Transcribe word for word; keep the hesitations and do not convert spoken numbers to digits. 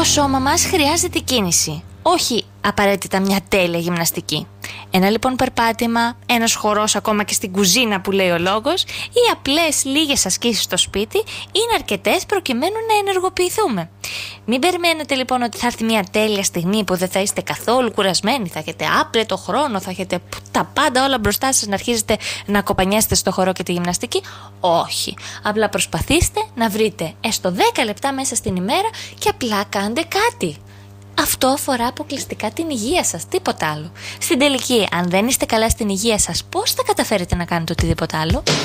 Το σώμα μας χρειάζεται κίνηση, όχι απαραίτητα μια τέλεια γυμναστική. Ένα λοιπόν περπάτημα, ένας χορός ακόμα και στην κουζίνα που λέει ο λόγος, ή απλές λίγες ασκήσεις στο σπίτι είναι αρκετές προκειμένου να ενεργοποιηθούμε. Μην περιμένετε λοιπόν ότι θα έρθει μια τέλεια στιγμή που δεν θα είστε καθόλου κουρασμένοι, θα έχετε άπλετο χρόνο, θα έχετε τα πάντα όλα μπροστά σας να αρχίζετε να κοπανιέστε στο χορό και τη γυμναστική. Όχι. Απλά προσπαθήστε να βρείτε έστω δέκα λεπτά μέσα στην ημέρα και απλά κάντε κάτι. Αυτό αφορά αποκλειστικά την υγεία σας, τίποτα άλλο. Στην τελική, αν δεν είστε καλά στην υγεία σας, πώς θα καταφέρετε να κάνετε οτιδήποτε άλλο?